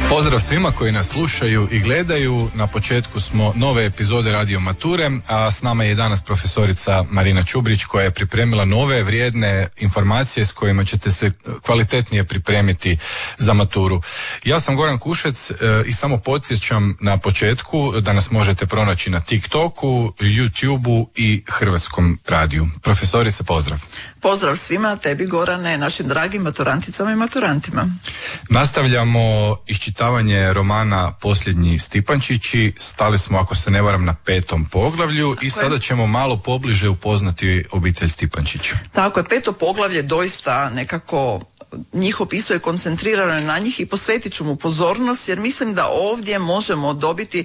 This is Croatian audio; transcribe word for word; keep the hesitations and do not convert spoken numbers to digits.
Pozdrav svima koji nas slušaju i gledaju. Na početku smo nove epizode Radio Mature, a s nama je danas profesorica Marina Čubrić koja je pripremila nove vrijedne informacije s kojima ćete se kvalitetnije pripremiti za maturu. Ja sam Goran Kušec e, i samo podsjećam na početku da nas možete pronaći na TikToku, YouTubeu i Hrvatskom radiju. Profesorice, pozdrav. Pozdrav svima, tebi Gorane, našim dragim maturanticama i maturantima. Nastavljamo iščitavanje romana Posljednji Stipančići. Stali smo, ako se ne varam, na petom poglavlju. Tako i sada je. Ćemo malo pobliže upoznati obitelj Stipančić. Tako je, peto poglavlje doista nekako njih opisuje, koncentrirano je na njih i posvetit ću mu pozornost jer mislim da ovdje možemo dobiti